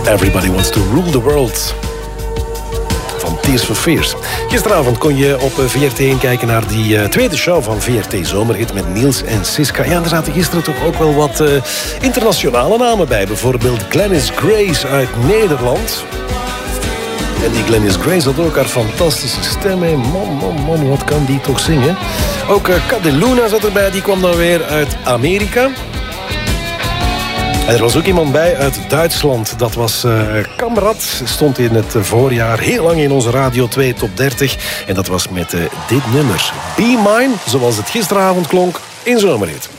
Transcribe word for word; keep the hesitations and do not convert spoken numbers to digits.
Everybody Wants to Rule the World van Tears for Fears. Gisteravond kon je op V R T één kijken naar die uh, tweede show van V R T Zomerhit met Niels en Siska. Ja, er zaten gisteren toch ook wel wat uh, internationale namen bij. Bijvoorbeeld Glennis Grace uit Nederland. En die Glennis Grace had ook haar fantastische stem. Hè. Man, man, man, wat kan die toch zingen. Ook uh, Cadeluna zat erbij, die kwam dan weer uit Amerika. En er was ook iemand bij uit Duitsland. Dat was uh, Kamrat. Stond in het voorjaar heel lang in onze Radio twee Top dertig. En dat was met uh, dit nummer. Be Mine, zoals het gisteravond klonk in Zomerhit.